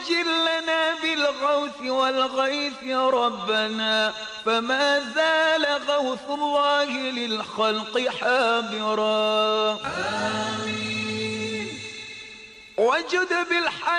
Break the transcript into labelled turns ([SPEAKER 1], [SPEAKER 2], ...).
[SPEAKER 1] وعجل لنا بالغوث والغيث ربنا، فما زال غوث الله للخلق حابرا. آمين. وجد بالحياة